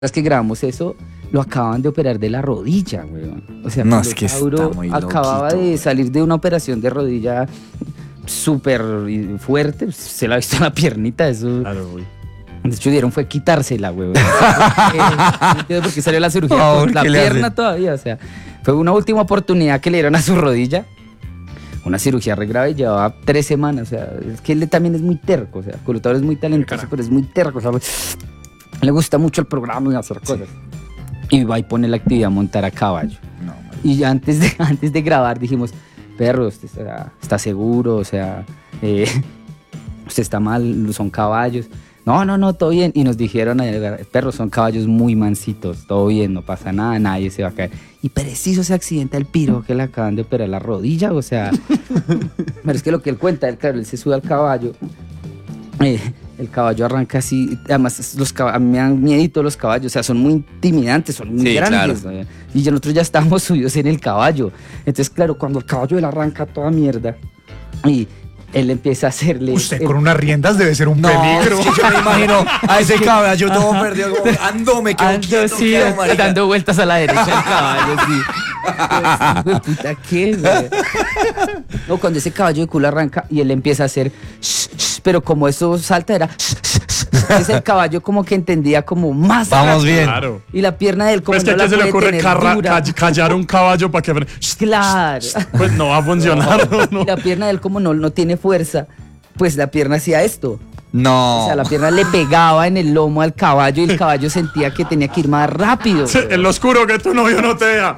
Es que grabamos eso, lo acaban de operar de la rodilla, weón. O sea, no, es que está muy acababa loquito, de salir de una operación de rodilla súper fuerte. Se la ha visto en la piernita, eso. Claro, güey. De hecho, dieron fue quitársela, weón. No entiendo por qué salió la cirugía con la pierna todavía. O sea, fue una última oportunidad que le dieron a su rodilla. Una cirugía re grave, llevaba 3 semanas. O sea, es que él también es muy terco. O sea, Colutador es muy talentoso, pero es muy terco. O sea, le gusta mucho el programa y hacer cosas. Y va y pone la actividad montar a caballo. No, y antes de grabar dijimos, perro, usted está seguro, o sea, usted está mal, son caballos. No, todo bien. Y nos dijeron, perro, son caballos muy mansitos, todo bien, no pasa nada, nadie se va a caer. Y preciso se accidenta el piro que le acaban de operar la rodilla, o sea. Pero es que lo que él cuenta, él se sube al caballo. El caballo arranca así, además a mí me dan miedito los caballos, o sea, son muy intimidantes, son muy grandes, claro. ¿No? Y nosotros ya estábamos subidos en el caballo. Entonces, claro, cuando el caballo él arranca toda mierda y él empieza a hacerle... Usted con unas riendas debe ser un peligro. Es que yo me imagino a ese caballo todo perdido, me quedo quieto, sí, dando vueltas a la derecha del caballo, sí. Pues, puta, ¿qué, güey? No, cuando ese caballo de culo arranca y él empieza a hacer... pero como eso salta era... Entonces el caballo como que entendía como más... Vamos bien. Claro. Y la pierna de él como pues no la puede tener dura. ¿Qué se le ocurre callar un caballo para que... Claro. Pues no va a funcionar. No. Y la pierna de él como no tiene fuerza, pues la pierna hacía esto. No. O sea, la pierna le pegaba en el lomo al caballo y el caballo sentía que tenía que ir más rápido. Sí, en lo oscuro que tu novio no te vea.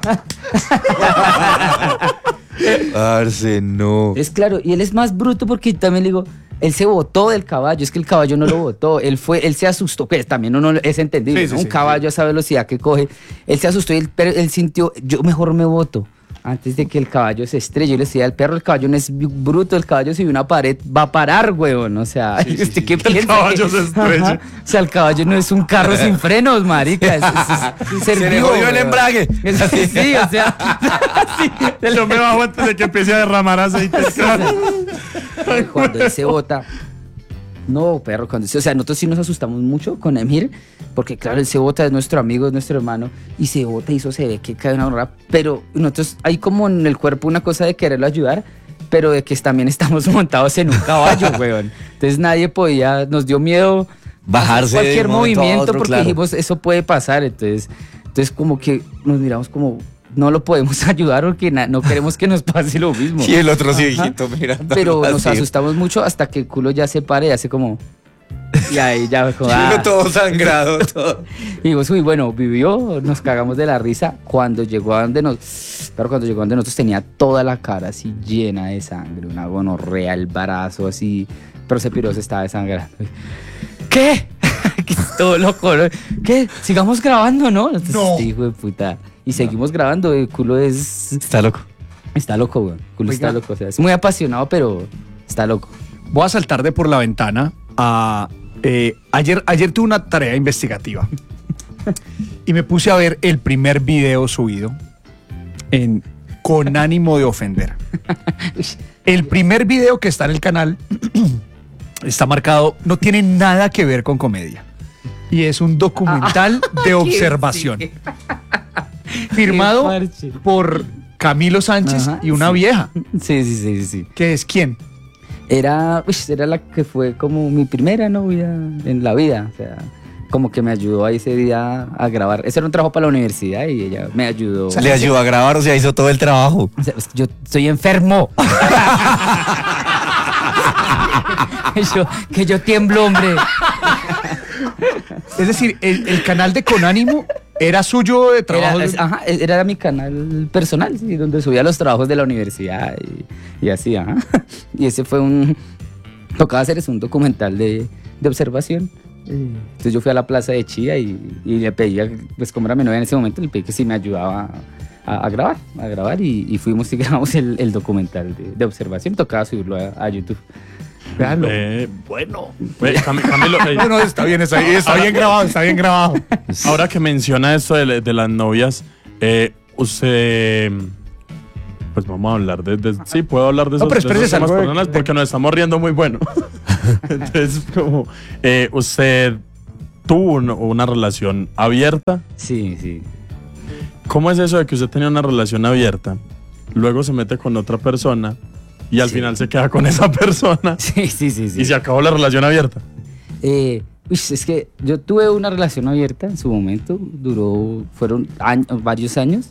Arce, no. Es claro, y él es más bruto porque también le digo, él se botó del caballo, es que el caballo no lo botó, él se asustó, que también uno es entendible, sí, ¿no? sí, Un caballo a esa velocidad que coge, él se asustó pero él sintió, yo mejor me boto. Antes de que el caballo se estrelle, yo le decía al perro, el caballo no es bruto, el caballo si ve una pared va a parar, huevón, o sea, ¿usted qué piensa? El caballo se estrella. Ajá. O sea, el caballo no es un carro sin frenos, marica, es un ser Se le vivo, jodió el huevón. embrague. Sí, o sea, sí, Yo me bajo antes de que empiece a derramar aceite. cuando él se bota. No, perro, o sea, nosotros sí nos asustamos mucho con Emir, porque claro, él se bota, es nuestro amigo, es nuestro hermano, y se bota y eso se ve que cae una hora, pero nosotros hay como en el cuerpo una cosa de quererlo ayudar, pero de que también estamos montados en un caballo, weón. Entonces nadie podía, nos dio miedo bajarse cualquier de un momento movimiento, a otro, porque claro. dijimos, eso puede pasar, entonces como que nos miramos como... No lo podemos ayudar porque no queremos que nos pase lo mismo. Y el otro sí, viejito, mirando. Pero nos asustamos mucho hasta que el culo ya se pare y hace como... Y ahí ya como... todo sangrado, todo. Y dijimos, uy, bueno, vivió, nos cagamos de la risa. Cuando llegó a donde nosotros tenía toda la cara así llena de sangre, una gonorrea, el brazo así, pero ese piro se estaba desangrando. ¿Qué? Que todo loco, ¿no? ¿Qué? Sigamos grabando, ¿no? Entonces, No. hijo de puta. Y seguimos grabando, el culo es... Está loco. Está loco, güey. El culo Oiga. está loco, o sea, es muy apasionado, pero está loco. Voy a saltar de por la ventana a... ayer tuve una tarea investigativa y me puse a ver el primer video subido con ánimo de ofender. El primer video que está en el canal está marcado, no tiene nada que ver con comedia. Y es un documental de observación. Firmado Qué parche. por Camilo Sánchez Ajá, y una sí. vieja. Sí. ¿Que es quién? Era la que fue como mi primera novia en la vida. O sea, como que me ayudó ahí ese día a grabar. Ese era un trabajo para la universidad y ella me ayudó. Le ayudó a grabar, o sea, hizo todo el trabajo. O sea, yo estoy enfermo. que yo tiemblo, hombre. Es decir, el canal de Con Ánimo era suyo de trabajo. Era mi canal personal, sí, donde subía los trabajos de la universidad y así, ajá. Y ese fue tocaba hacer un documental de observación. Entonces yo fui a la plaza de Chía y le pedí, pues como era mi novia en ese momento, le pedí que si me ayudaba a grabar y fuimos y grabamos el documental de observación. Tocaba subirlo a YouTube. Véanlo. Bueno, Camilo, No, está bien grabado. ahora que menciona esto de las novias, usted... Pues vamos a hablar sí, puedo hablar de esos, pero de espérese, esos temas salgo de- personales porque nos estamos riendo muy bueno. Entonces, como usted tuvo una relación abierta. Sí, sí. ¿Cómo es eso de que usted tenía una relación abierta, luego se mete con otra persona y al final se queda con esa persona Sí, sí, sí, sí. y se acabó la relación abierta? Es que yo tuve una relación abierta en su momento, fueron varios años.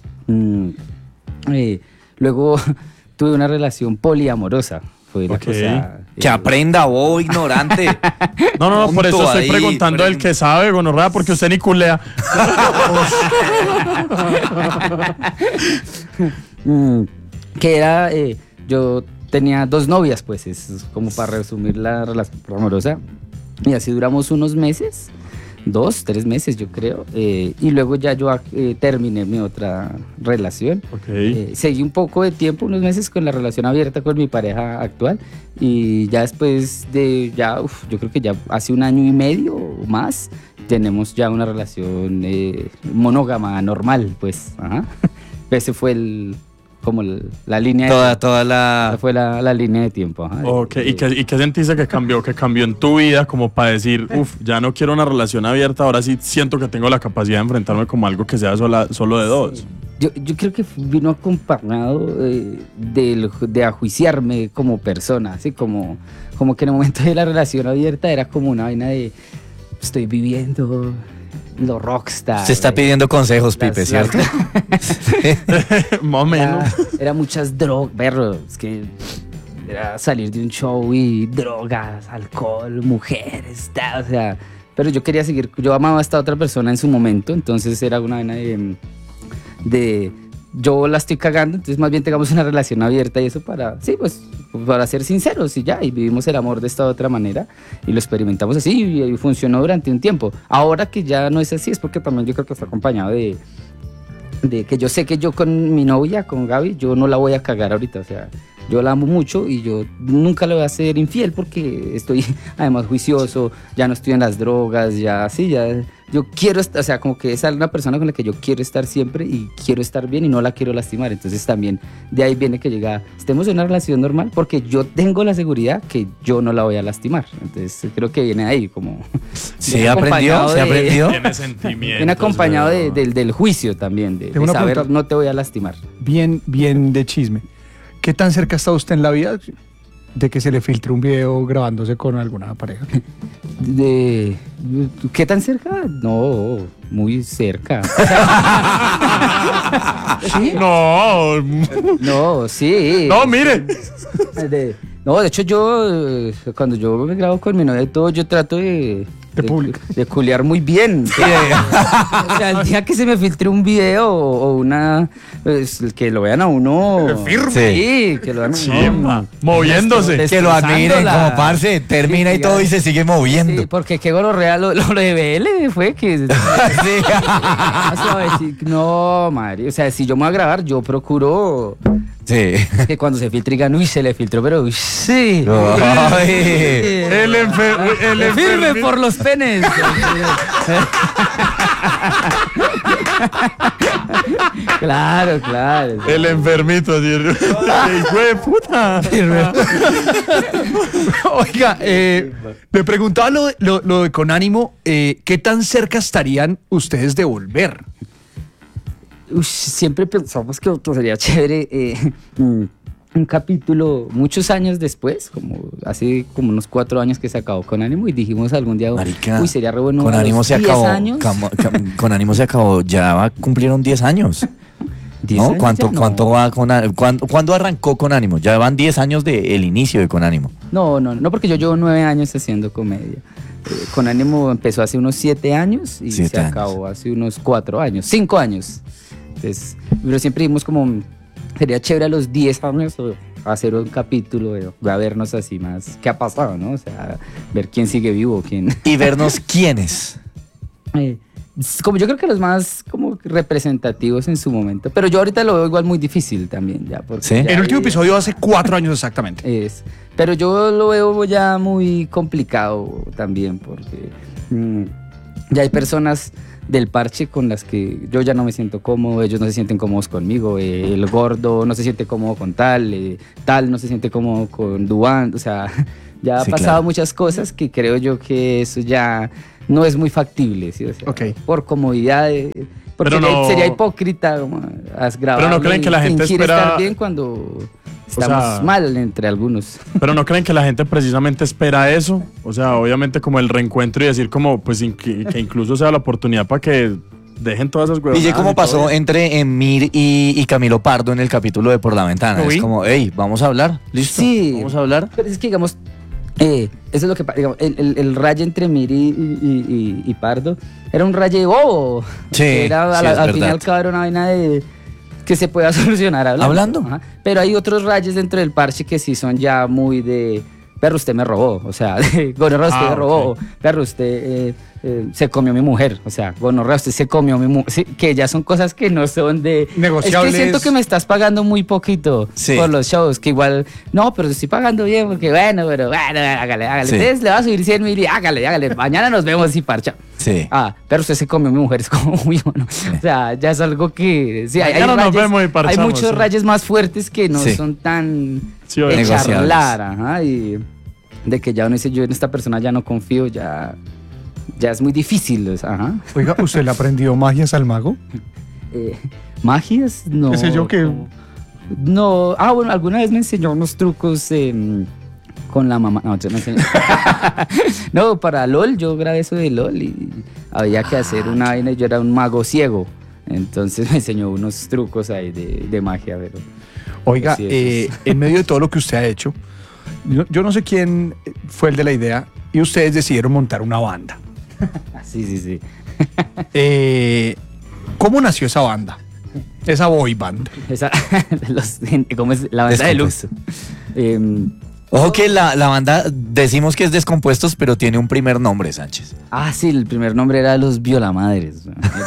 Luego tuve una relación poliamorosa. Fue la Ok. cosa. Que aprenda, vos, ignorante. No, por eso Punto estoy ahí, preguntando el que sabe, gonorrea, porque usted ni culea. Que era, yo tenía 2 novias, pues, es como para resumir la relación amorosa. Y así duramos unos meses, 2, 3 meses yo creo. Y luego ya yo terminé mi otra relación. Ok. Seguí un poco de tiempo, unos meses con la relación abierta con mi pareja actual. Y ya después de, yo creo que ya hace 1 año y medio o más, tenemos ya una relación monógama normal, pues. Ajá. Ese fue la línea Toda fue la línea de tiempo. Ajá. Ok, ¿y qué sentiste que cambió? Que cambió en tu vida como para decir, ya no quiero una relación abierta, ahora sí siento que tengo la capacidad de enfrentarme como algo que sea solo de dos. Yo creo que vino acompañado de ajuiciarme como persona, así como que en el momento de la relación abierta era como una vaina de estoy viviendo lo rockstar. Se está pidiendo consejos, Pipe, ¿cierto? Más o menos. Era muchas drogas, perro, es que era salir de un show y drogas, alcohol, mujeres, o sea, pero yo quería seguir, yo amaba a esta otra persona en su momento, entonces era una vaina de yo la estoy cagando, entonces más bien tengamos una relación abierta y eso para ser sinceros y ya, y vivimos el amor de esta otra manera y lo experimentamos así y funcionó durante un tiempo. Ahora que ya no es así es porque también yo creo que está acompañado de que yo sé que yo con mi novia, con Gaby, yo no la voy a cagar ahorita, o sea, yo la amo mucho y yo nunca le voy a ser infiel porque estoy además juicioso, ya no estoy en las drogas, yo quiero, o sea, como que es una persona con la que yo quiero estar siempre y quiero estar bien y no la quiero lastimar, entonces también de ahí viene que estemos en una relación normal porque yo tengo la seguridad que yo no la voy a lastimar, entonces creo que viene ahí como... ¿Se aprendió? Tiene sentimientos. Viene acompañado ¿verdad? del juicio también, de Tengo una saber pregunta. no te voy a lastimar. Bien de chisme. ¿Qué tan cerca está usted en la vida de que se le filtre un video grabándose con alguna pareja? ¿Qué tan cerca? No, muy cerca. No, No, sí. no, mire. De hecho yo, cuando yo me grabo con mi novia y todo, yo trato de culiar muy bien. O sea, el día que se me filtre un video o una, pues, que lo vean a uno. Firme. Sí, que lo vean a Chimba, uno. moviéndose. Que lo admiren como parce, termina Sí, y todo y se sigue moviendo. Sí, porque qué gonorrea lo de BL fue que... Sí. No, madre. O sea, si yo me voy a grabar, yo procuro Sí. que cuando se filtre digan, uy, se le filtró, pero uy, sí. Ay. El Firme por los penes. Claro. El enfermito, así. ¡Hijo de puta! Oiga, me preguntaba lo de con ánimo, ¿qué tan cerca estarían ustedes de volver? Siempre pensamos que sería chévere un capítulo muchos años después, hace como unos 4 años que se acabó Con Ánimo y dijimos algún día, Marica, uy, sería re bueno. Con a Ánimo los se 10 acabó. años. Con Ánimo se acabó. Cumplieron 10 años. 10 ¿No? años ¿Cuánto, ya no. cuánto va ¿Cuándo arrancó Con Ánimo? Ya van 10 años del inicio de Con Ánimo. No, porque yo llevo 9 años haciendo comedia. Con Ánimo empezó hace unos 7 años y 7 se años. acabó hace unos 4 años, 5 años. Entonces, pero siempre dijimos sería chévere a los 10 años hacer un capítulo, a vernos así más, ¿qué ha pasado, no? O sea, ver quién sigue vivo, quién... Y vernos quiénes. Como yo creo que los más como representativos en su momento, pero yo ahorita lo veo igual muy difícil también, ya. Porque ¿Sí? ya El último episodio hace 4 años exactamente. pero yo lo veo ya muy complicado también, porque ya hay personas del parche con las que yo ya no me siento cómodo, ellos no se sienten cómodos conmigo, el gordo no se siente cómodo con tal no se siente cómodo con Duván, o sea, ya ha Sí, pasado claro. muchas cosas que creo yo que eso ya no es muy factible, ¿sí? O sea, Ok. por comodidad, porque Pero no- sería hipócrita como, grabar. Pero no creen que la gente espera- estar bien cuando estamos sea- mal entre algunos. Pero ¿no creen que la gente precisamente espera eso? O sea, obviamente como el reencuentro y decir como, pues que incluso sea la oportunidad para que dejen todas esas huevonadas. Pille cómo y todo pasó eso. entre Emir y Camilo Pardo en el capítulo de Por la Ventana. Uy. Es como, hey, vamos a hablar, ¿listo? Sí. Vamos a hablar. Pero es que, digamos, eso es lo que digamos, el raye entre Miri y Pardo era un raye bobo. Sí, Era, sí, es al fin y verdad. al cabo era una vaina de que se pueda solucionar hablando. ¿Hablando? Ajá. Pero hay otros rayes dentro del parche que sí son ya muy de perro, usted me robó. O sea, gonorrea, usted me robó. ok. Perro, usted se comió mi mujer. O sea, gonorrea, usted se comió mi mujer. Sí, que ya son cosas que no son de... Negociables. Es que siento que me estás pagando muy poquito Sí. por los shows, que igual, no, pero estoy pagando bien, porque bueno, hágale. Sí. Entonces le va a subir 100 mil y hágale. Mañana nos vemos y parcha. Sí. Ah, pero usted se comió a mi mujer, es como muy bueno. O sea, ya es algo que. Sí, Mañana nos vemos y hay parchamos, muchos sí. rayes más fuertes que no Sí. son tan Sí, de negociables. charlar, ajá, y de que ya uno dice, yo en esta persona ya no confío, ya es muy difícil. O sea, ajá. Oiga, ¿usted le aprendió magias al mago? ¿Magias? No. ¿Qué sé yo que- No. Ah, bueno, alguna vez me enseñó unos trucos con la mamá. No, me enseñó. No, para LOL, yo grabé eso de LOL y había que hacer una vaina y yo era un mago ciego. Entonces me enseñó unos trucos ahí de magia, pero. Oiga, Sí, eso en medio de todo lo que usted ha hecho, yo no sé quién fue el de la idea y ustedes decidieron montar una banda. Sí. ¿Cómo nació esa banda? Esa boy band. Esa, ¿cómo es? La banda de Lux. Ojo que la banda decimos que es Descompuestos, pero tiene un primer nombre, Sánchez. Sí, el primer nombre era Los Violamadres.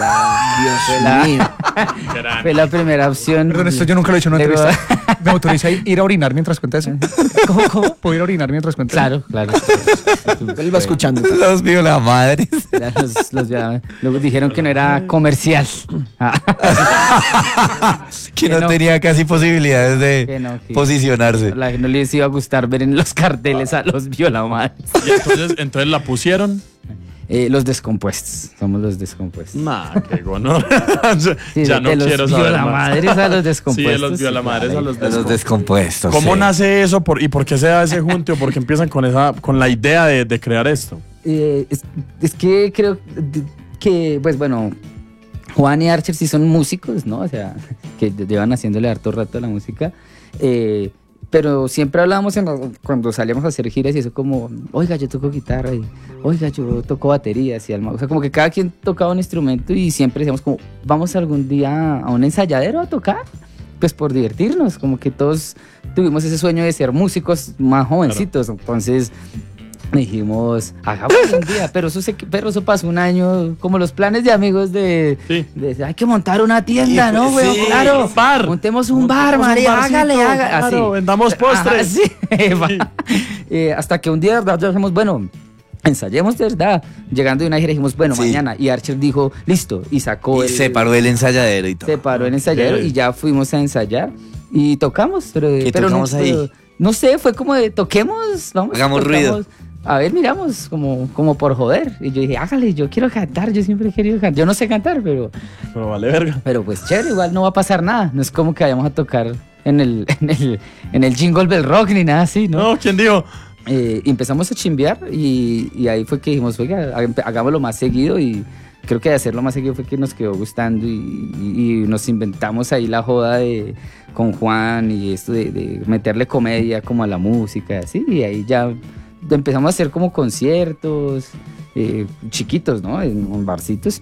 Fue la primera opción. Perdón, esto yo nunca lo he hecho en una Luego- entrevista. ¿Me autoriza a ir a orinar mientras cuenta eso? ¿Cómo? ¿Puedo ir a orinar mientras cuenta Claro. Él va escuchando. Los Violamadres. Eran los Violamadres. Luego dijeron que no era comercial. Que no no. tenía casi posibilidades de Que no, que- posicionarse. No les iba a gustar ver en los carteles a Los Violamadres. Y entonces la pusieron. Los Descompuestos. Somos Los Descompuestos. Nah, qué gono. Sí, Ya de no los quiero saber más. Violamadres a Los Descompuestos. Sí, de los Violamadres a los De los Descompuestos. Descompuestos. ¿Cómo sí. nace eso y por qué se da ese junte o por qué empiezan con la idea de crear esto? Es que creo que, pues bueno, Juan y Archer sí son músicos, ¿no? O sea, que llevan haciéndole harto rato a la música. Pero siempre hablábamos cuando salíamos a hacer giras y eso como, oiga, yo toco guitarra y oiga, yo toco baterías y alma. O sea, como que cada quien tocaba un instrumento y siempre decíamos como, vamos algún día a un ensayadero a tocar, pues por divertirnos. Como que todos tuvimos ese sueño de ser músicos más jovencitos. Entonces dijimos, hagamos un día, pero eso pasó un año, como los planes de amigos de hay que montar una tienda, ¿no, güey? Sí, Claro, bar. Montemos un bar, María, hágale. Claro, vendamos postres. Hasta que un día, de verdad, dijimos, bueno, ensayemos de verdad. Llegando de una gira dijimos, bueno, Sí. mañana. Y Archer dijo, listo, y sacó Y se paró el ensayadero y todo. se paró el ensayadero Ok. y ya fuimos a ensayar y tocamos. Pero tocamos no, ahí? pero no sé, fue como de toquemos, vamos. Hagamos tocamos. ruido. A ver, miramos, como por joder. Y yo dije, hágale, yo quiero cantar, yo siempre he querido cantar. Yo no sé cantar, pero vale verga. pues chévere, igual no va a pasar nada. No es como que vayamos a tocar en el Jingle Bell Rock ni nada así, ¿no? No, ¿quién dijo? Y empezamos a chimbear y ahí fue que dijimos, oiga, hagámoslo más seguido y creo que de hacerlo más seguido fue que nos quedó gustando y nos inventamos ahí la joda con Juan y esto de meterle comedia como a la música, así, y ahí ya empezamos a hacer como conciertos chiquitos, ¿no? En barcitos.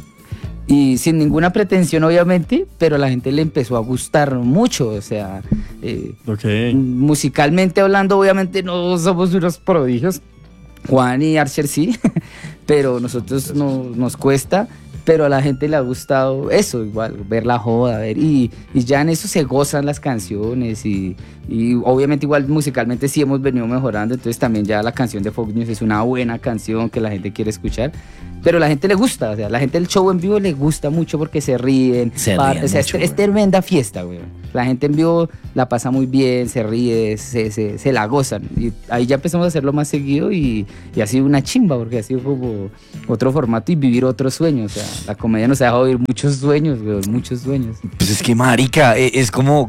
Y sin ninguna pretensión, obviamente, pero a la gente le empezó a gustar mucho, o sea, Ok. musicalmente hablando, obviamente no somos unos prodigios. Juan y Archer sí, pero nosotros nos cuesta. pero a la gente le ha gustado eso, igual, ver la joda, y ya en eso se gozan las canciones y obviamente igual musicalmente sí hemos venido mejorando, entonces también ya la canción de Fox News es una buena canción que la gente quiere escuchar, pero a la gente le gusta, o sea, la gente del show en vivo le gusta mucho porque se ríen, Se ríen o sea, mucho, es tremenda fiesta, güey. La gente en vivo la pasa muy bien, se ríe, se la gozan, y ahí ya empezamos a hacerlo más seguido y ha sido una chimba, porque ha sido como otro formato y vivir otro sueño, o sea, la comedia nos ha dejado vivir muchos sueños, güey, muchos sueños. Pues es que marica, es como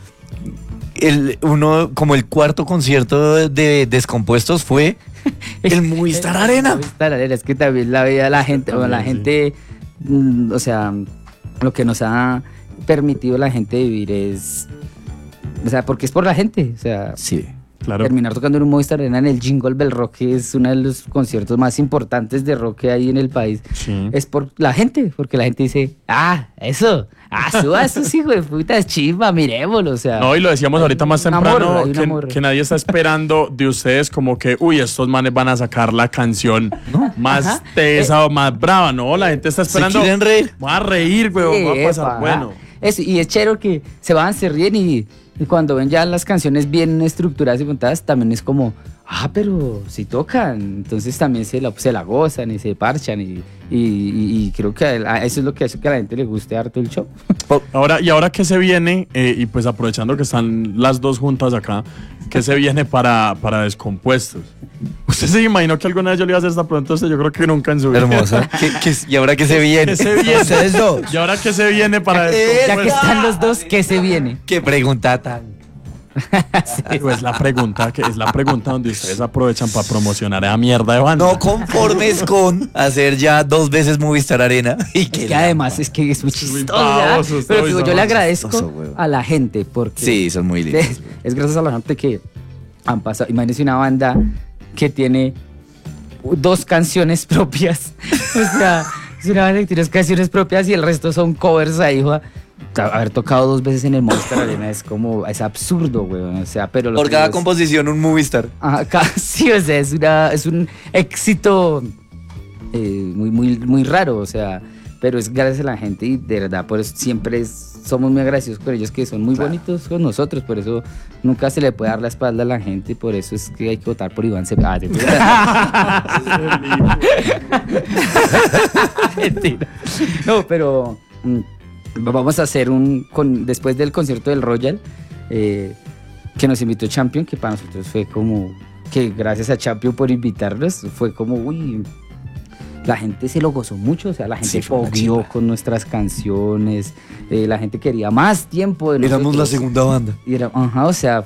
el cuarto concierto de Descompuestos fue el Movistar Arena. Movistar Arena, es que también la veía la gente, o la gente, o sea, lo que nos ha permitido la gente vivir es, o sea, porque es por la gente, o sea, Sí. Claro. terminar tocando en un Movistar Arena en el Jingle Bell Rock, que es uno de los conciertos más importantes de rock que hay en el país, Sí. es por la gente, porque la gente dice, eso sí, hijo de puta, es chimba, miremoslo, o sea. No, y lo decíamos ahorita más un amor, temprano, hay un amor. que nadie está esperando de ustedes como que, uy, estos manes van a sacar la canción más Ajá. tesa o más brava, ¿no? La gente está esperando. quieren reír. Va a reír, güey, va a pasar Epa, bueno. Eso, y es chévere que se ríen y cuando ven ya las canciones bien estructuradas y montadas, también es como, pero si tocan, entonces también se la gozan y se parchan y creo que eso es lo que hace que a la gente le guste harto el show. Ahora que se viene, y pues aprovechando que están las dos juntas acá, ¿qué se viene para Descompuestos? ¿Usted se imaginó que alguna vez yo le iba a hacer esta pregunta a usted? Yo creo que nunca en su vida. Hermosa. ¿Y ahora qué se viene? ¿Qué se viene? Ustedes dos. ¿Y ahora qué se viene para Ya que Descompuestos? están los dos, ¿qué se viene? ¿Qué pregunta tan? Pues la pregunta, que es la pregunta donde ustedes aprovechan para promocionar esa mierda de banda. No conformes con hacer ya 2 veces Movistar Arena y Que además es que es muy chistoso. baboso, ¿verdad? Pero muy digo, yo le baboso. agradezco Chistoso, güey. a la gente porque Sí, son muy lindos. es gracias a la gente que han pasado. Imagínense una banda que tiene 2 canciones propias. O sea, es una banda que tiene 2 canciones propias y el resto son covers ahí, hijo. Haber tocado 2 veces en el Movistar Arena es absurdo, güey. O sea, pero lo Por que cada es- composición un Movistar. sí, o sea, es un éxito muy raro, o sea, pero es gracias a la gente y de verdad, por eso siempre somos muy agradecidos con ellos, que son muy bonitos con nosotros, por eso nunca se le puede dar la espalda a la gente y por eso es que hay que votar por Iván Cepeda. Mentira. No, pero vamos a hacer después del concierto del Royal, que nos invitó Champion, que para nosotros fue como, que gracias a Champion por invitarnos, fue como, uy, la gente se lo gozó mucho, o sea, la gente Sí, fue una fogueó chimba. con nuestras canciones, la gente quería más tiempo de nosotros. Éramos la segunda banda. Y o sea,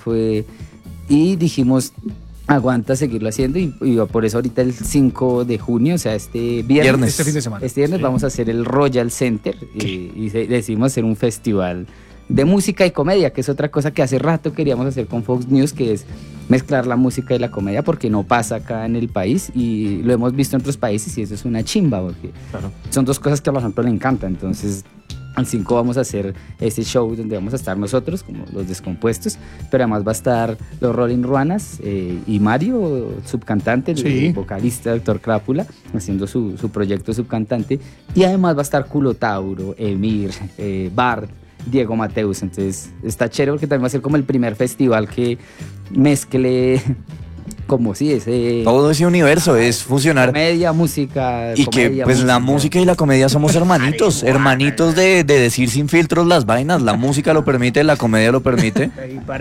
y dijimos, aguanta seguirlo haciendo y por eso ahorita el 5 de junio, o sea, este viernes. Este fin de semana. Este viernes vamos a hacer el Royal Center y decidimos hacer un festival de música y comedia, que es otra cosa que hace rato queríamos hacer con Fox News, que es mezclar la música y la comedia, porque no pasa acá en el país y lo hemos visto en otros países y eso es una chimba, porque Claro. son 2 cosas que a la gente le encanta. Entonces, al 5 vamos a hacer ese show donde vamos a estar nosotros, como los Descompuestos, pero además va a estar los Rolling Ruanas y Mario, subcantante, Sí. el vocalista, Doctor Crápula, haciendo su proyecto subcantante, y además va a estar Culo Tauro, Emir, Bart, Diego Mateus. Entonces está chévere porque también va a ser como el primer festival que mezcle como si ese Todo ese universo es fusionar. comedia, música, Y que comedia, pues la música y la comedia somos hermanitos, hermanitos de decir sin filtros las vainas. La música lo permite, la comedia lo permite.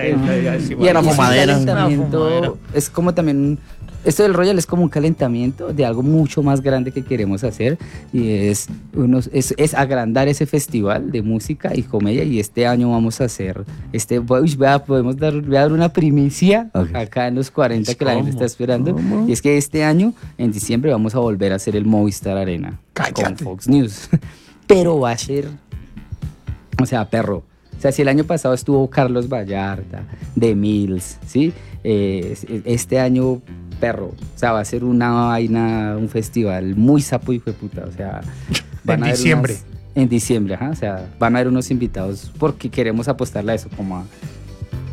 Y Una fumadera. Es como también, esto del Royal es como un calentamiento de algo mucho más grande que queremos hacer y es agrandar ese festival de música y comedia, y este año vamos a hacer, voy a dar una primicia acá en los 40 que la gente está esperando, y es que este año, en diciembre, vamos a volver a hacer el Movistar Arena con Fox News, pero va a ser, o sea, perro. O sea, si el año pasado estuvo Carlos Vallarta, The Mills, ¿sí? Este año, perro. O sea, va a ser una vaina, un festival muy sapo y fue puta. O sea, En haber diciembre. en diciembre, ajá. O sea, van a haber unos invitados porque queremos apostarle a eso, como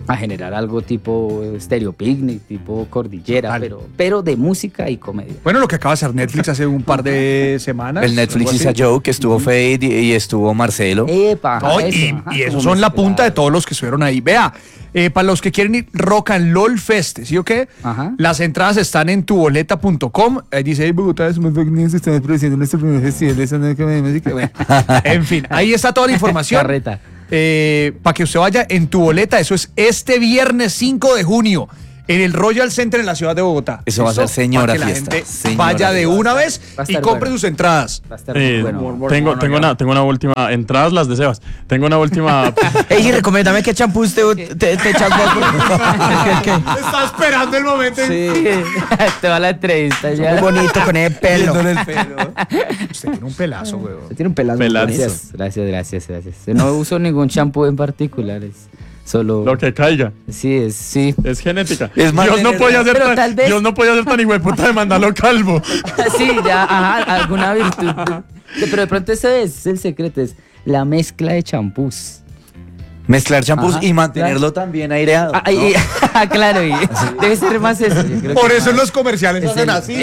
a generar algo tipo Stereo Picnic, tipo Cordillera, Vale. pero de música y comedia. Bueno, lo que acaba de hacer Netflix hace un par de semanas. El Netflix algo is a así. joke, estuvo Fade y estuvo Marcelo. Epa, No, eso, y ajá, esos como son la mezclar. punta de todos los que estuvieron ahí. Vea, para los que quieren ir, Rock and LOL Fest, ¿sí o qué? Ajá. Las entradas están en tuboleta.com. Ahí dice, Bogotá, somos Bogotá, estamos produciendo nuestro primer festival de stand-up comedy, así que bueno. En fin, ahí está toda la información. Carreta. Para que usted vaya en tu boleta, eso es este viernes 5 de junio en el Royal Center en la ciudad de Bogotá. Eso va a ¿Listo? ser señora Para que la fiesta, gente señora vaya de fiesta. una vez Va a y estar compre bueno. sus entradas. Va a estar muy bueno. Tengo una última. Entradas las de Sebas. Tengo una última. Ey, recomiéndame qué champús te echas vos. Está esperando el momento. Sí, te va la entrevista ya. Muy bonito con el pelo. Usted tiene un pelazo, weón. Tiene un pelazo. Pelazo. Gracias. No uso ningún champú en particular, es solo... Lo que caiga. Sí, sí. Es genética. Es más Dios no de- podía ser Pero tan, tal vez- Dios no podía ser tan hijueputa de mandarlo calvo. Sí, ya, ajá, alguna virtud. Pero de pronto ese es el secreto, es la mezcla de champús. Mezclar champús Ajá, y mantenerlo también aireado. Ah, ¿no? claro, y debe ser más eso. Yo creo Por que eso en los comerciales es hacen el- así.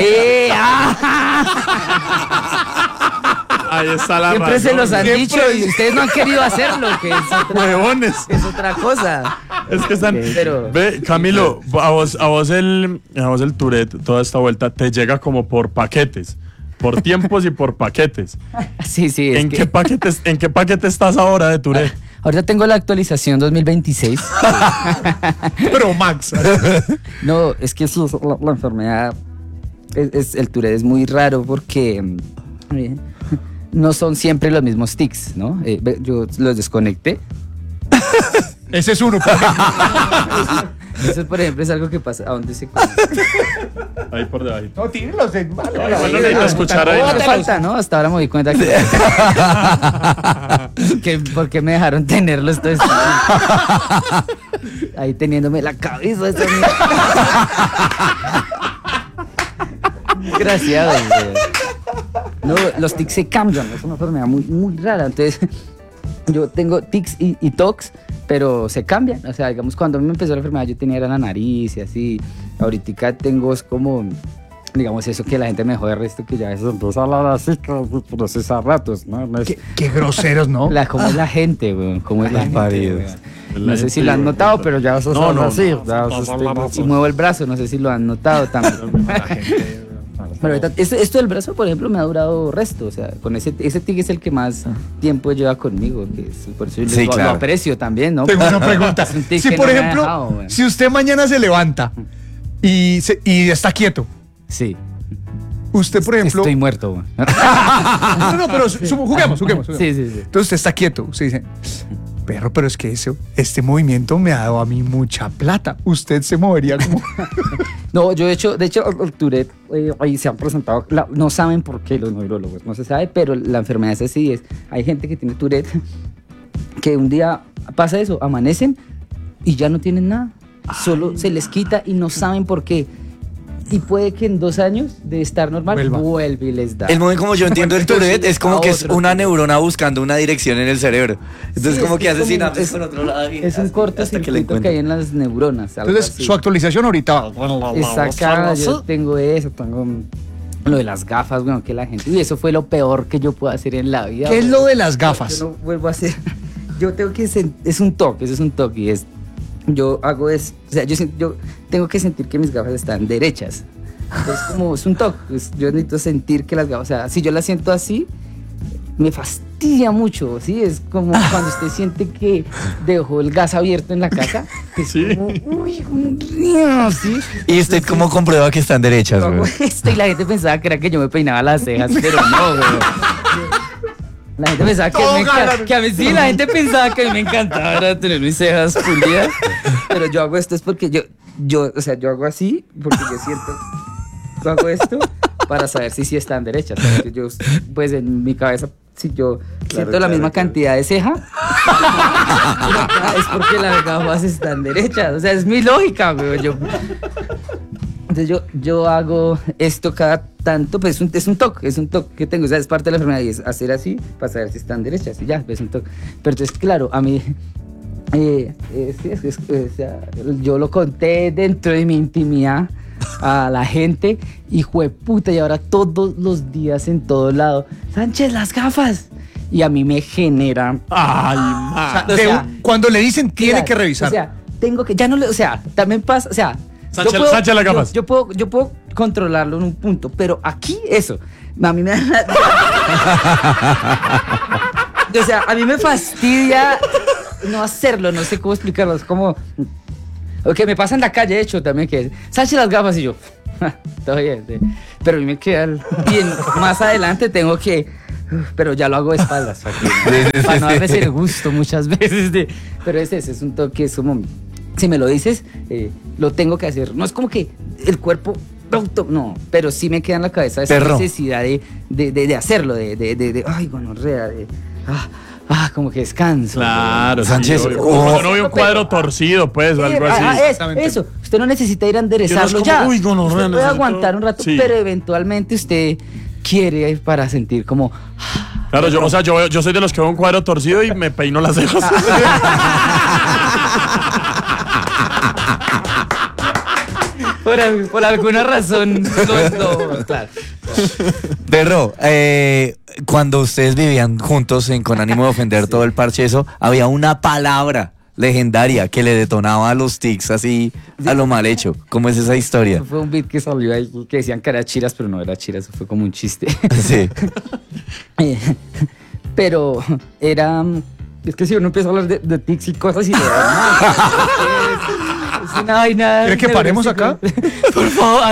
Ahí está la Siempre se razón. los han Siempre. dicho y ustedes no han querido hacerlo, que es otra, Huevones. es otra cosa. Es que están. Pero- Ve, Camilo, a vos el Tourette, toda esta vuelta, te llega como por paquetes. Por tiempos y por paquetes. Sí, sí, es ¿En que qué paquete estás ahora de Tourette? ahorita tengo la actualización 2026. Pero Max. No, es que eso, la enfermedad, el Tourette es muy raro porque no son siempre los mismos tics, ¿no? Yo los desconecté. Ese es uno. por ejemplo. Eso, por ejemplo, es algo que pasa. ¿A dónde se conecta? Ahí por debajo. No, tírenlos de. Igual no necesito escuchar ahí. No te falta, ¿no? Hasta ahora me di cuenta que ¿por qué me dejaron tenerlos todo este tiempo? Ahí teniéndome la cabeza. esa mierda. Gracias. No, los tics se cambian, es una enfermedad muy, muy rara. Entonces, yo tengo tics y tocs, pero se cambian. O sea, digamos, cuando a mí me empezó la enfermedad, yo tenía era la nariz y así. Ahorita tengo es como, digamos, eso que la gente me jode el resto, que ya eso empieza a hablar así, pero es a ratos, ¿no? No es, Qué groseros, ¿no? ¿cómo es la gente, weón? ¿Cómo es la gente, paridos. weón? No sé si lo han notado, pero ya eso No, no, así. no, Ya eso si muevo el brazo, no sé si lo han notado también. Pero ahorita, esto del brazo, por ejemplo, me ha durado resto. O sea, con ese tic es el que más tiempo lleva conmigo. Que es, por eso Sí, lo claro. aprecio también, ¿no? Tengo una pregunta. Es un tic Si que por no me ha ejemplo, dejado, weón. si usted mañana se levanta y está quieto, Sí. usted por ejemplo. Estoy muerto, weón. No, pero juguemos. Sí, sí, sí. Entonces usted está quieto. Usted dice, perro, pero es que este movimiento me ha dado a mí mucha plata. Usted se movería como. No, de hecho, el Tourette, ahí se han presentado, no saben por qué los neurólogos, no se sabe, pero la enfermedad es así, hay gente que tiene Tourette que un día pasa eso, amanecen y ya no tienen nada, solo se les quita y no saben por qué. Y puede que en 2 años de estar normal vuelve y les da. El modo en como yo entiendo el Entonces, Tourette es como que es otro una Tourette. neurona buscando una dirección en el cerebro. Entonces Sí, como es que que hace es como- sinapsis es- por otro lado. y Es un hasta- corto hasta que le circuito que hay en las neuronas. algo Entonces, así. su actualización ahorita. Está acá, yo tengo eso, tengo lo de las gafas, bueno, que la gente... Y eso fue lo peor que yo puedo hacer en la vida. ¿Qué es bueno. lo de las gafas? Yo no vuelvo a hacer... Yo tengo que... Es un toque, eso es un toque. Y es... Yo hago es... O sea, yo tengo que sentir que mis gafas están derechas. Entonces, como es un toque. Yo necesito sentir que las gafas... O sea, si yo las siento así, me fastidia mucho, ¿sí? Es como cuando usted siente que dejó el gas abierto en la casa. Que es Sí. como... Uy, un río, ¿sí? ¿Y usted cómo comprueba que están derechas, Yo hago güey? esto y la gente pensaba que era que yo me peinaba las cejas, pero no, güey. La gente pensaba que a mí sí, la gente pensaba que a mí me encantaba era tener mis cejas pulidas, pero yo hago esto es porque yo hago así porque yo siento, yo hago esto para saber si sí están derechas. Porque yo, pues en mi cabeza, si yo siento la misma cantidad de ceja, es porque las gafas están derechas. O sea, es mi lógica, güey. Entonces yo hago esto cada tanto, pues es un toque que tengo, o sea, es parte de la enfermedad y es hacer así para saber si están derechas y ya, es un toque. Pero entonces, claro, a mí O sea, yo lo conté dentro de mi intimidad a la gente y jueputa, y ahora todos los días en todo lado, Sánchez, las gafas. Y a mí me genera... Ay, O sea, cuando le dicen tiene mira, que revisar. O sea, tengo que, ya no le, o sea, también pasa, o sea, Sánchez, Sánchez las gafas. Yo puedo controlarlo en un punto, pero aquí eso, a mí me da, o sea, a mí me fastidia no hacerlo, no sé cómo explicarlo, es como, ok, me pasa en la calle, de hecho, también que es, Sánchez las gafas y yo, todo bien, sí. Pero a mí me queda, bien, más adelante tengo que... Pero ya lo hago de espaldas para no darles el gusto muchas veces pero ese es un toque, es como si me lo dices, lo tengo que hacer, no es como que el cuerpo no, pero sí me queda en la cabeza esa necesidad de hacerlo, de ay, gonorrea, como que descanso. Claro, Sánchez, sí, cuando no veo un cuadro torcido, pues, o algo así. Eso, usted no necesita ir a enderezarlo como, ya. uy, gonorrea, usted puede necesito- aguantar un rato, sí. pero eventualmente usted quiere para sentir como... Claro, yo soy de los que veo un cuadro torcido y me peino las cejas. Por alguna razón, no, claro. Perro, cuando ustedes vivían juntos con ánimo de ofender todo el parche, eso, había una palabra legendaria que le detonaba a los tics así a lo mal hecho. ¿Cómo es esa historia? Fue un beat que salió ahí que decían que era chiras, pero no era chiras, fue como un chiste. Sí. Pero era... Es que si uno empieza a hablar de tics y cosas y le da es una vaina... ¿Quiere que paremos acá? Por favor,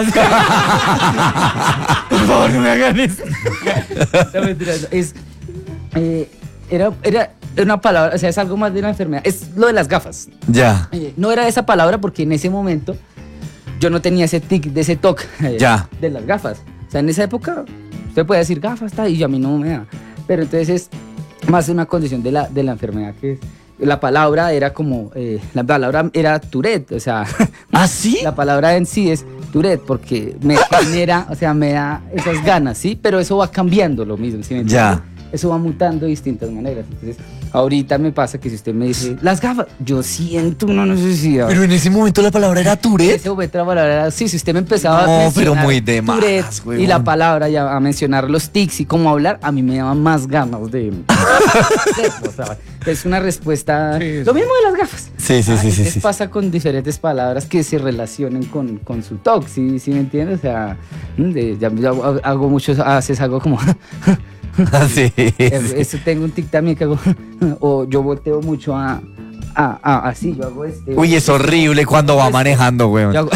por favor, no me hagan eso. No, mentira, no. Era una palabra, o sea, es algo más de una enfermedad. Es lo de las gafas. Ya. No era esa palabra porque en ese momento yo no tenía ese tic, de ese toque Ya. de las gafas. O sea, en esa época usted puede decir gafas, y a mí no me da. Pero entonces es más una condición de la enfermedad que la palabra era como, la palabra era Tourette, o sea, ¿Ah, sí? la palabra en sí es Tourette porque me genera, o sea, me da esas ganas, ¿sí? Pero eso va cambiando lo mismo, ¿sí me entiende? Ya. Eso va mutando de distintas maneras. Entonces, ahorita me pasa que si usted me dice, las gafas, yo siento una necesidad. Pero en ese momento la palabra era Tourette. Ese otra palabra era, sí, si usted me empezaba No, a mencionar pero muy de más, Tourette huevón. y la palabra ya a mencionar los tics y cómo hablar, a mí me daban más ganas de... O sea, es una respuesta... Sí, Lo mismo de las gafas. Sí. Entonces pasa con diferentes palabras que se relacionen con su talk, ¿sí me entiendes? O sea, ya hago muchos, haces algo como... Sí. Eso tengo un tic también que hago... O yo volteo mucho así, yo hago este... Uy, es horrible cuando va manejando, weón. Yo hago-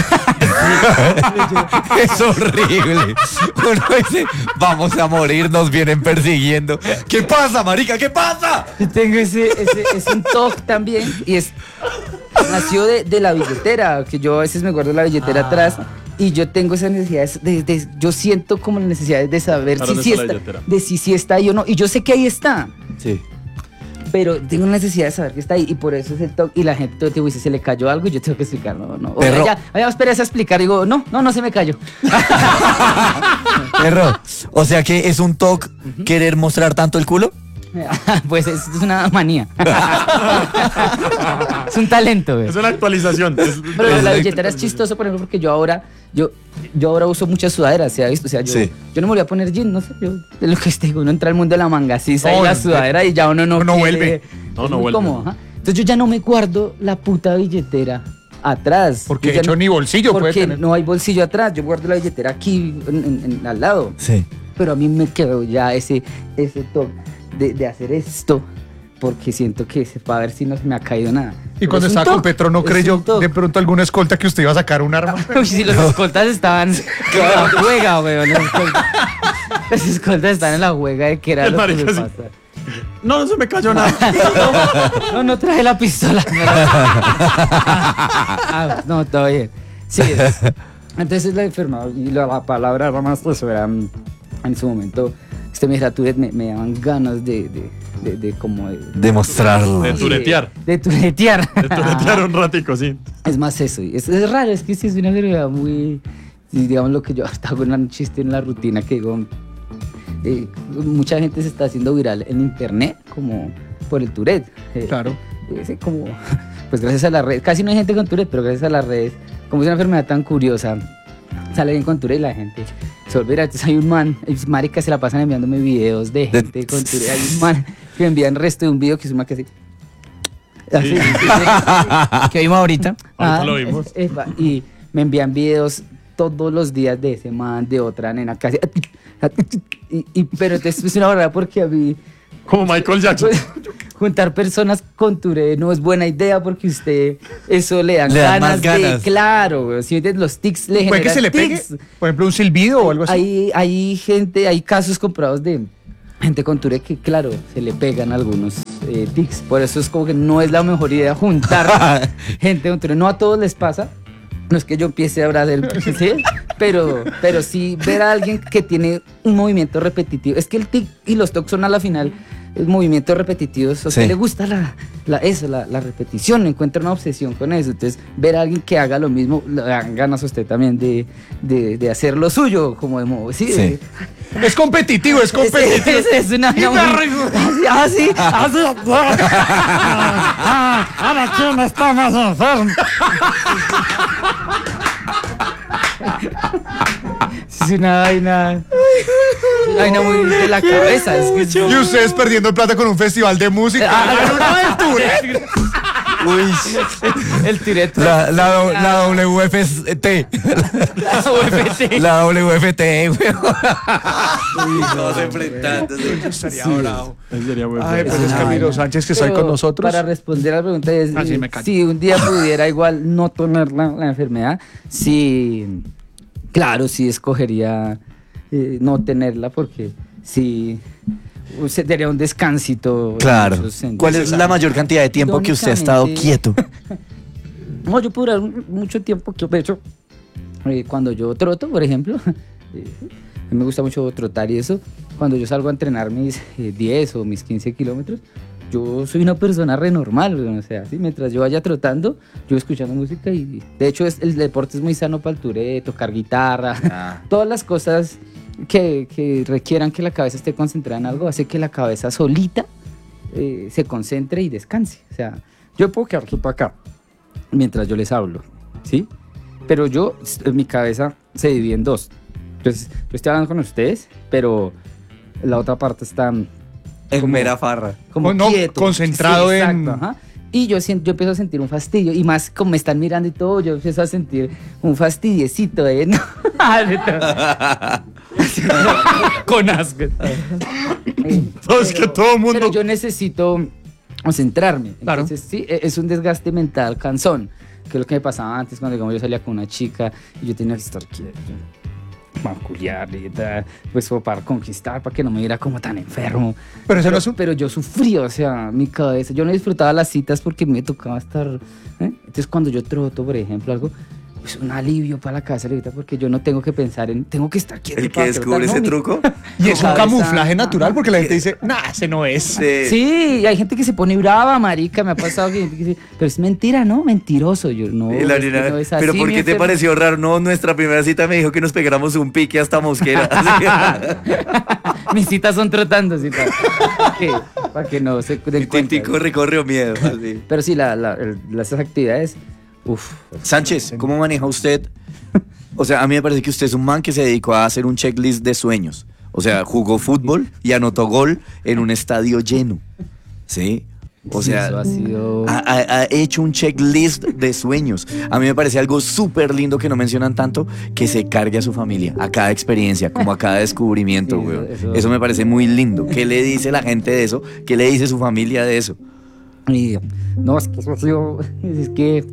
Es horrible. Uno dice, vamos a morir, nos vienen persiguiendo. ¿Qué pasa, marica? ¿Qué pasa? Yo tengo es un TOC también y nació de la billetera, que yo a veces me guardo la billetera atrás y yo tengo esa necesidad yo siento como la necesidad de saber ¿A si dónde sí está la está, billetera? si sí está ahí o no, y yo sé que ahí está, Sí. pero tengo una necesidad de saber que está ahí y por eso es el TOC y la gente todo el tiempo dice, se le cayó algo y yo tengo que explicar, no. O Perro. ya esperes a explicar y digo, no se me cayó. Perro, o sea que es un toque querer mostrar tanto el culo. Pues es una manía. Es un talento, güey. Es una actualización. Pero la billetera es chistoso, por ejemplo, porque yo ahora uso muchas sudaderas, ¿se ha visto? O sea, yo no me voy a poner jeans, no sé, yo de lo que digo, uno entra al mundo de la mangacisa y la sudadera y ya uno no quiere, vuelve. No, es no muy vuelve. cómodo, ajá. Entonces yo ya no me guardo la puta billetera atrás. Porque Yo de ya hecho no- ni bolsillo puede Porque tener. no hay bolsillo atrás, yo guardo la billetera aquí al lado. Sí. Pero a mí me quedó ya ese toque de hacer esto, porque siento que para ver si no se me ha caído nada. Y Pero cuando es un estaba con toque, Petro, ¿no es creyó un toque. de pronto alguna escolta que usted iba a sacar un arma? Uy, si los escoltas estaban en la juega, weón. Los escoltas están en la juega de que era El lo que me marica, sí. pasa. No se me cayó nada. No traje la pistola. No, todo bien. Sí, entonces la enfermedad y la palabra era más eso, era en su momento, me dijera Tourette, me daban ganas de como Demostrarlo. De turetear. De turetear. De turetear un ratico, sí. Es más eso, y es raro, es que sí es una enfermedad muy, digamos lo que yo hasta hago un chiste en la rutina que digo, mucha gente se está haciendo viral en internet como por el Tourette. Claro. sí, como, pues gracias a las redes, casi no hay gente con Tourette, pero gracias a las redes, como es una enfermedad tan curiosa, sale bien con Tourette y la gente se olvida. Entonces hay un man, marica, se la pasan enviándome videos de gente con Tourette. Hay un man que me envía el resto de un video que es un man que así. Así, ¿Qué vimos ahorita? Ahorita lo vimos. Y me envían videos todos los días de ese man, de otra nena, casi. Pero entonces es una verdad porque a mí Como Michael Jackson. pues, juntar personas con Tourette no es buena idea porque usted eso le dan Le dan más ganas de, ganas. claro, güey, si los tics le ¿Puede que generan se le pegue? tics. Por ejemplo, un silbido o algo así. Hay gente, hay casos comprobados de gente con Tourette que, claro, se le pegan algunos tics. Por eso es como que no es la mejor idea juntar gente con Tourette. No a todos les pasa. No es que yo empiece a hablar del ¿sí? pero sí ver a alguien que tiene un movimiento repetitivo. Es que el tic y los tocs son a la final movimientos repetitivos. A usted Sí. le gusta la repetición, encuentra una obsesión con eso. Entonces, ver a alguien que haga lo mismo, le dan ganas a usted también de hacer lo suyo, como de modo. Sí, Sí. Es competitivo, es competitivo. es una así. Ahora, ¿quién está más enfermo? Es una vaina. Una vaina muy de la cabeza. Es que Y ustedes perdiendo el plata con un festival de música. Uy, el Tourette. la WFT. La WFT, weón. Todos enfrentándose. Estaría bravo. Ese sería bueno. Ay, pues es una Camilo vaina. Sánchez que está ahí Pero con nosotros. Para responder a la pregunta es, Ah, sí, me callo. si un día pudiera igual no tener la enfermedad, sí, claro, sí escogería no tenerla porque sí sería un descansito. en Claro. muchos sentidos. ¿Cuál es la mayor cantidad de tiempo que usted ha estado quieto? No, yo puedo durar mucho tiempo, de hecho, cuando yo troto, por ejemplo, a mí me gusta mucho trotar y eso, cuando yo salgo a entrenar mis 10 o mis 15 kilómetros, yo soy una persona renormal, o sea, ¿sí? Mientras yo vaya trotando, yo escuchando música y de hecho el deporte es muy sano para el Tourette, tocar guitarra, todas las cosas que requieran que la cabeza esté concentrada en algo, hace que la cabeza solita se concentre y descanse, o sea, yo puedo quedar aquí para acá mientras yo les hablo, ¿sí? Pero mi cabeza se divide en dos. Entonces, yo estoy hablando con ustedes, pero la otra parte está En mera farra. como No, quieto. concentrado Sí, en- exacto, ajá. Y yo empiezo a sentir un fastidio. Y más como me están mirando y todo, yo empiezo a sentir un fastidiecito de... ¿no? Con asco. No, es que todo el mundo. Pero yo necesito concentrarme. Claro. Entonces, sí, es un desgaste mental cansón. Que es lo que me pasaba antes cuando digamos, yo salía con una chica y yo tenía que estar quieto. Manculiarle y tal, pues para conquistar, para que no me viera como tan enfermo. Pero eso no es un- Pero yo sufría, o sea, mi cabeza. Yo no disfrutaba las citas porque me tocaba estar. Entonces, cuando yo troto, por ejemplo, algo. Es un alivio para la cabeza ahorita porque yo no tengo que pensar en. Tengo que estar quieto. El que para descubre trotar, ese no, truco. Y es un cabeza- camuflaje natural Ajá. porque la gente dice, nah, ese no es. Sí, y hay gente que se pone brava, marica, me ha pasado que dice, pero es mentira, ¿no? Mentiroso, yo no. Y la es que nena, no es así, pero ¿por mi qué te enfermo". pareció raro? No, nuestra primera cita me dijo que nos pegáramos un pique hasta Mosquera. Mis citas son trotando, sí, para que no se den El cuenta. tintico recorrió miedo. Así. Pero sí, esas actividades, uff. Sánchez, ¿cómo maneja usted? O sea, a mí me parece que usted es un man que se dedicó a hacer un checklist de sueños. O sea, jugó fútbol y anotó gol en un estadio lleno. ¿Sí? O sea, eso ha sido... ha hecho un checklist de sueños. A mí me parece algo súper lindo que no mencionan tanto, que se cargue a su familia, a cada experiencia, como a cada descubrimiento, Sí, weón. eso- Eso me parece muy lindo. ¿Qué le dice la gente de eso? ¿Qué le dice su familia de eso? Y, no, es que eso ha sido... Es que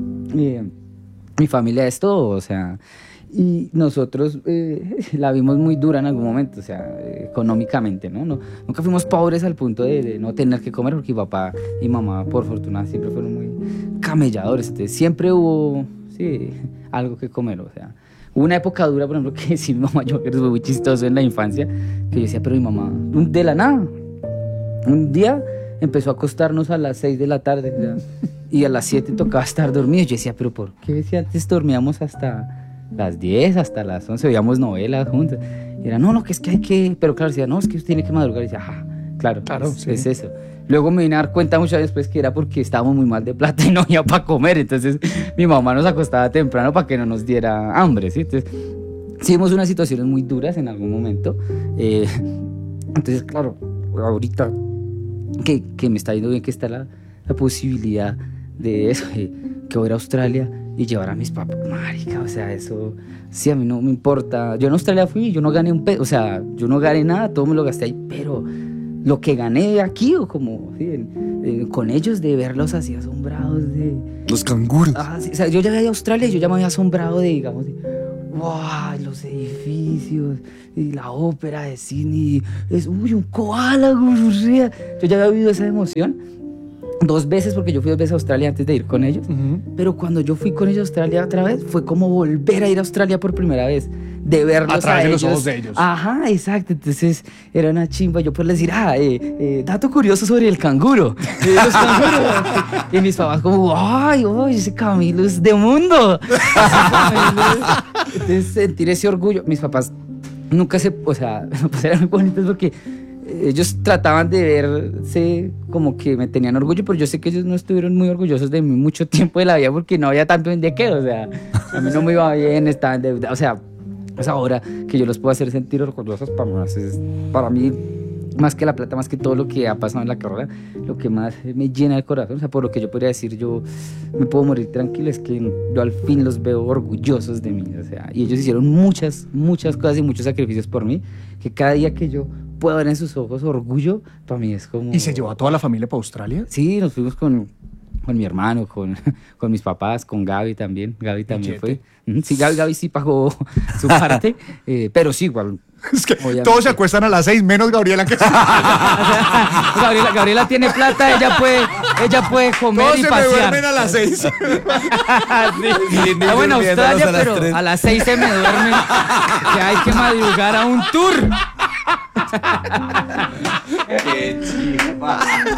mi familia es todo, o sea... Y nosotros la vimos muy dura en algún momento, o sea, económicamente, ¿no? Nunca fuimos pobres al punto de no tener que comer, porque mi papá y mamá, por fortuna, siempre fueron muy camelladores. Entonces, siempre hubo, sí, algo que comer, o sea. Hubo una época dura, por ejemplo, que sí, mi mamá, yo creo que fue muy chistoso en la infancia, que yo decía, pero mi mamá, de la nada, un día empezó a acostarnos a las 6 de la tarde, ya, y a las 7 tocaba estar dormido. Yo decía, pero ¿por qué? Si antes dormíamos hasta las 10, hasta las 11, veíamos novelas juntas. Y era, no, que es que hay que... Pero claro, decía, no, es que usted tiene que madrugar. Y decía, Claro, Claro, es, sí. es eso. Luego me vine a dar cuenta muchas veces después que era porque estábamos muy mal de plata y no había para comer. Entonces mi mamá nos acostaba temprano para que no nos diera hambre, ¿sí? Entonces sí vimos unas situaciones muy duras en algún momento. Entonces, claro, ahorita que me está yendo bien, que está la posibilidad de eso, que voy a ir a Australia y llevar a mis papás, marica, o sea, eso, sí, a mí no me importa. Yo en Australia fui, yo no gané un peso, o sea, yo no gané nada, todo me lo gasté ahí, pero lo que gané aquí, o como, sí, con ellos, de verlos así asombrados, de... Los canguros. Sí, o sea, yo ya había ido a Australia y yo ya me había asombrado de, digamos, wow, los edificios y la ópera de cine, es, uy, un koala, gururrea. Yo ya había vivido esa emoción 2 veces porque yo fui 2 veces a Australia antes de ir con ellos, pero cuando yo fui con ellos a Australia otra vez fue como volver a ir a Australia por primera vez, de verlos A través de los ellos. ojos de ellos. Ajá, exacto. Entonces era una chimba yo poderles decir, dato curioso sobre el canguro. Los canguros. Y mis papás como, ay, ese Camilo es de mundo. Entonces sentir ese orgullo. Mis papás nunca pues eran muy bonitos porque ellos trataban de verse como que me tenían orgullo, pero yo sé que ellos no estuvieron muy orgullosos de mí mucho tiempo de la vida porque no había tanto en de qué, o sea, a mí no me iba bien, estaba endeudado, o sea, pues ahora que yo los puedo hacer sentir orgullosos, para mí, más que la plata, más que todo lo que ha pasado en la carrera, lo que más me llena el corazón, o sea, por lo que yo podría decir, yo me puedo morir tranquilo, es que yo al fin los veo orgullosos de mí, o sea, y ellos hicieron muchas cosas y muchos sacrificios por mí, que cada día que yo puedo ver en sus ojos orgullo, para mí es como... ¿Y se llevó a toda la familia para Australia? Sí, nos fuimos con mi hermano, con mis papás, con Gaby también. Gaby también fue. Sí, Gaby sí pagó su parte, pero sí, igual. Es que obviamente. todos se acuestan a las 6, menos Gabriela. Que... Gabriela tiene plata, ella puede comer todos y se me pasear. duermen a las 6. Sí. Bueno, Australia, pero a las 6 se me duermen, que hay que madrugar a un tour. Qué chimba.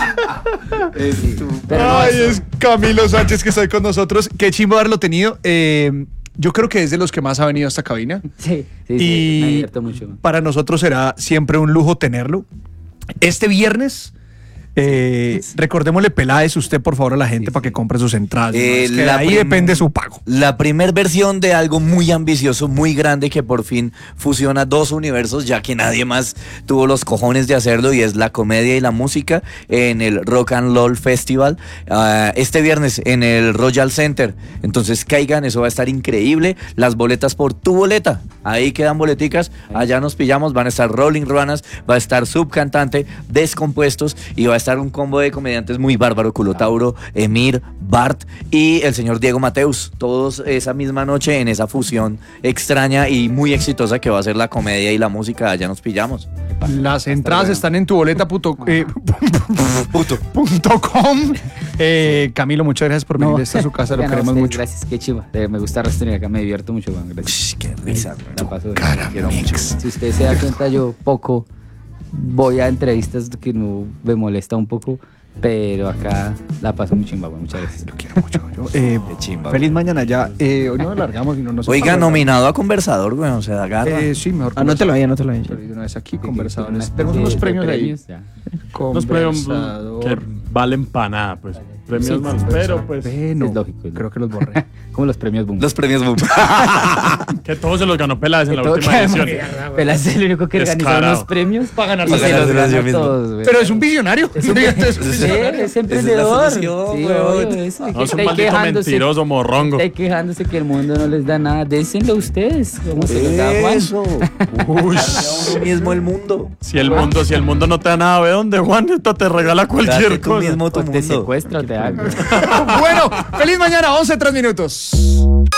Pero no, Ay, eso- es Camilo Sánchez que está con nosotros. Qué chimbo haberlo tenido. Yo creo que es de los que más ha venido a esta cabina. Sí, me Y divierto mucho. para nosotros será siempre un lujo tenerlo. Este viernes, recordémosle Peláez usted, por favor, a la gente para que compre sus entradas. ¿no? Es que de ahí depende su pago. La primer versión de algo muy ambicioso, muy grande, que por fin fusiona 2 universos, ya que nadie más tuvo los cojones de hacerlo, y es la comedia y la música en el Rock and LOL Festival, este viernes en el Royal Center. Entonces caigan, eso va a estar increíble. Las boletas por Tu Boleta, ahí quedan boleticas, allá nos pillamos. Van a estar Rolling Ruanas, va a estar Subcantante, Descompuestos, y va a estar un combo de comediantes muy bárbaro: Culotauro, Emir, Bart y el señor Diego Mateus, todos esa misma noche en esa fusión extraña y muy exitosa que va a ser la comedia y la música. Allá nos pillamos. Las entradas están en tuboleta.com. Camilo, muchas gracias por venir. Esta es su casa, lo Ya no, queremos ustedes, mucho. Gracias, qué chiva. Me gusta restener acá, me divierto mucho, man. Gracias. Qué risa. La paso bien, cara, quiero mix. mucho. Si usted se da cuenta, yo poco voy a entrevistas que no me molesta un poco, pero acá la paso muy chimba, güey. Muchas gracias. Lo quiero mucho. chimba, Feliz mañana ya. Hoy no alargamos y no nos Oiga, nominado a conversador, güey, o sea, agarra. Sí, mejor. Anótelo ahí, anótelo ahí. De una vez aquí, Sí, conversadores. sí, Tenemos unos de premios ahí. ya. Unos premios que Conversador. valen para nada, pues. Premios Sí, más, pero pues Bueno, Es lógico, es creo que los borré. Como los premios Boom. Los premios Boom. que todos se los ganó Peláez en la Todo última queda edición. Peláez es el único que organiza Descarado. unos premios para ganar Para se los ganárselos yo gana mismo. todos, güey. Pero es un visionario. Sí, es emprendedor. solución, Sí, weón. obvio, eso. No, es un maldito mentiroso, morrongo. Está quejándose que el mundo no les da nada. Désenlo ustedes. ¿Cómo se los da Juan? Eso. Uy, Uno mismo el mundo. si el mundo no te da nada, ¿ve dónde, Juan? Esto te regala cualquier Date tú cosa. mismo tu O te mundo. secuestra o te algo. Bueno, feliz mañana, 11:03.